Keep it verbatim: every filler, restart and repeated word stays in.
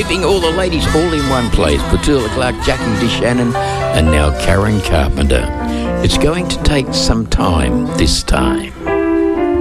keeping all the ladies all in one place. Petula Clark, Jackie DeShannon, and now Karen Carpenter. It's going to take some time this time.